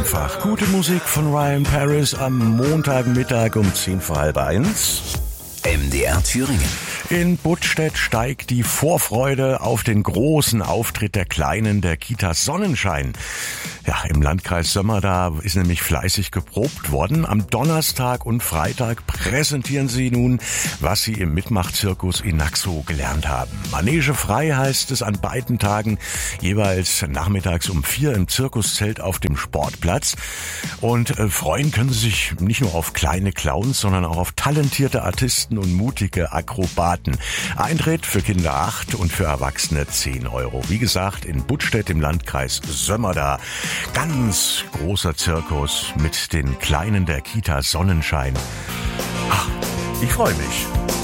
einfach. Gute Musik von Ryan Paris am Montagmittag um 1:10. MDR Thüringen. In Buttstedt steigt die Vorfreude auf den großen Auftritt der Kleinen der Kita Sonnenschein. Ja, im Landkreis Sömmerda ist nämlich fleißig geprobt worden. Am Donnerstag und Freitag präsentieren sie nun, was sie im Mitmachzirkus in Naxo gelernt haben. Manege frei heißt es an beiden Tagen, jeweils nachmittags um 4 im Zirkuszelt auf dem Sportplatz. Und freuen können sie sich nicht nur auf kleine Clowns, sondern auch auf talentierte Artisten und mutige Akrobaten. Eintritt für Kinder 8 und für Erwachsene 10 Euro. Wie gesagt, in Buttstedt im Landkreis Sömmerda. Ganz großer Zirkus mit den Kleinen der Kita Sonnenschein. Ach, ich freue mich.